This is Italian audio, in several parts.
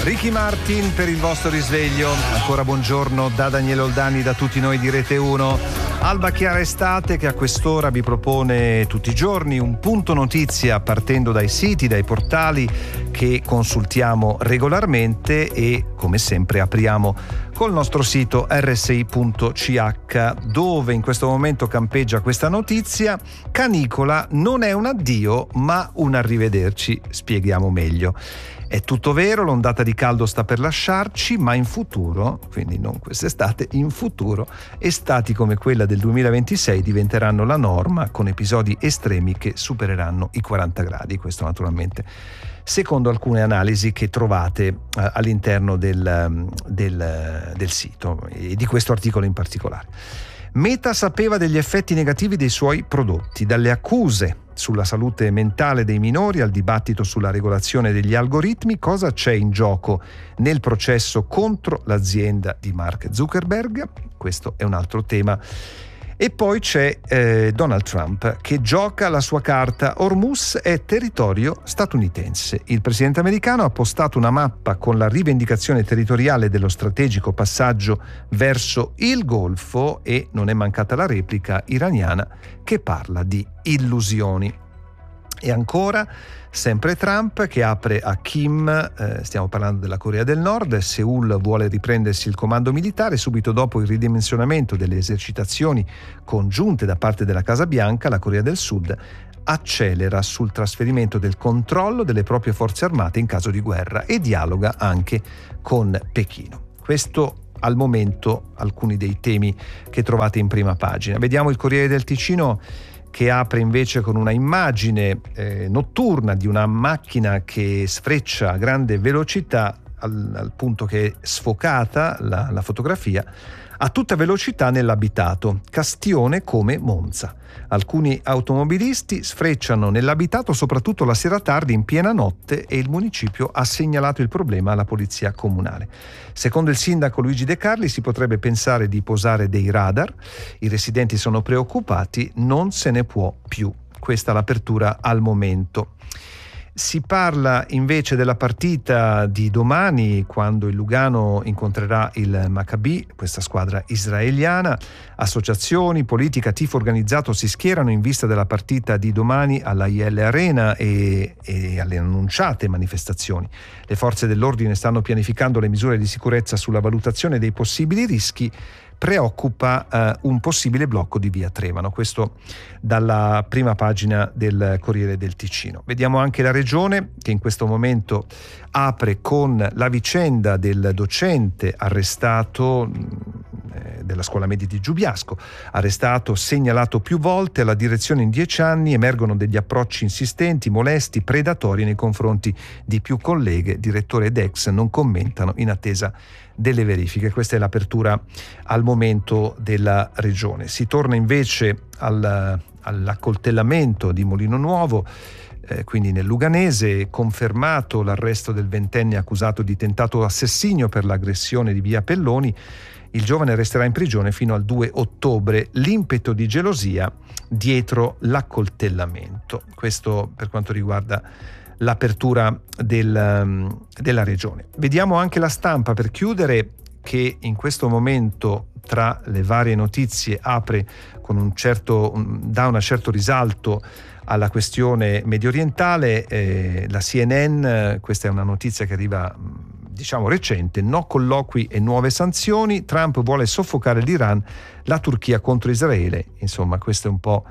Ricky Martin per il vostro risveglio. Ancora buongiorno da Daniele Oldani, da tutti noi di Rete 1. Alba Chiara Estate che a quest'ora vi propone tutti i giorni un punto notizia partendo dai siti, dai portali che consultiamo regolarmente e come sempre apriamo col nostro sito rsi.ch, dove in questo momento campeggia questa notizia: canicola non è un addio ma un arrivederci. Spieghiamo meglio. È tutto vero, l'ondata di caldo sta per lasciarci, ma in futuro, quindi non quest'estate, in futuro, estati come quella del 2026 diventeranno la norma, con episodi estremi che supereranno i 40 gradi. Questo naturalmente secondo alcune analisi che trovate all'interno del sito e di questo articolo in particolare. Meta sapeva degli effetti negativi dei suoi prodotti, dalle accuse sulla salute mentale dei minori al dibattito sulla regolazione degli algoritmi. Cosa c'è in gioco nel processo contro l'azienda di Mark Zuckerberg? Questo è un altro tema. E poi c'è Donald Trump che gioca la sua carta. Hormuz è territorio statunitense. Il presidente americano ha postato una mappa con la rivendicazione territoriale dello strategico passaggio verso il Golfo e non è mancata la replica iraniana che parla di illusioni. E ancora, sempre Trump che apre a Kim, stiamo parlando della Corea del Nord. Seoul vuole riprendersi il comando militare. Subito dopo il ridimensionamento delle esercitazioni congiunte da parte della Casa Bianca, la Corea del Sud accelera sul trasferimento del controllo delle proprie forze armate in caso di guerra e dialoga anche con Pechino. Questo al momento alcuni dei temi che trovate in prima pagina. Vediamo il Corriere del Ticino che apre invece con una immagine notturna di una macchina che sfreccia a grande velocità al punto che è sfocata la fotografia a tutta velocità nell'abitato, Castione come Monza. Alcuni automobilisti sfrecciano nell'abitato soprattutto la sera tardi in piena notte e il municipio ha segnalato il problema alla polizia comunale. Secondo il sindaco Luigi De Carli si potrebbe pensare di posare dei radar, i residenti sono preoccupati, non se ne può più. Questa è l'apertura al momento. Si parla invece della partita di domani, quando il Lugano incontrerà il Maccabi, questa squadra israeliana. Associazioni, politica, tifo organizzato si schierano in vista della partita di domani alla IL Arena e alle annunciate manifestazioni. Le forze dell'ordine stanno pianificando le misure di sicurezza sulla valutazione dei possibili rischi. Preoccupa un possibile blocco di via Trevano, questo dalla prima pagina del Corriere del Ticino. Vediamo anche la Regione che in questo momento apre con la vicenda del docente arrestato della scuola media di Giubiasco, arrestato, segnalato più volte alla direzione in 10 anni, emergono degli approcci insistenti, molesti, predatori nei confronti di più colleghe, direttore ed ex non commentano in attesa delle verifiche. Questa è l'apertura al momento della Regione. Si torna invece all'accoltellamento di Molino Nuovo, quindi nel Luganese, confermato l'arresto del 20enne accusato di tentato assassinio per l'aggressione di via Pelloni. Il giovane resterà in prigione fino al 2 ottobre. L'impeto di gelosia dietro l'accoltellamento. Questo per quanto riguarda l'apertura della Regione. Vediamo anche La Stampa per chiudere, che in questo momento tra le varie notizie apre con dà un certo risalto alla questione mediorientale. La CNN, questa è una notizia che arriva recente: no colloqui e nuove sanzioni, Trump vuole soffocare l'Iran, la Turchia contro Israele. Insomma, questo è un po'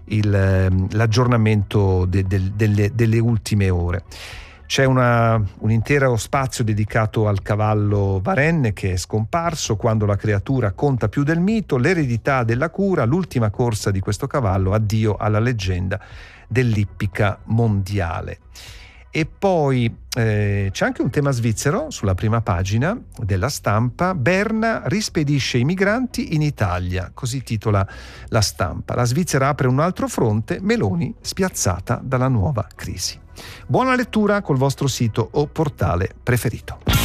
l'aggiornamento delle ultime ore. C'è un intero spazio dedicato al cavallo Varenne che è scomparso, quando la creatura conta più del mito, l'eredità della cura, l'ultima corsa di questo cavallo, addio alla leggenda dell'ippica mondiale. E poi c'è anche un tema svizzero sulla prima pagina della Stampa. Berna rispedisce i migranti in Italia, così titola La Stampa. La Svizzera apre un altro fronte, Meloni spiazzata dalla nuova crisi. Buona lettura col vostro sito o portale preferito.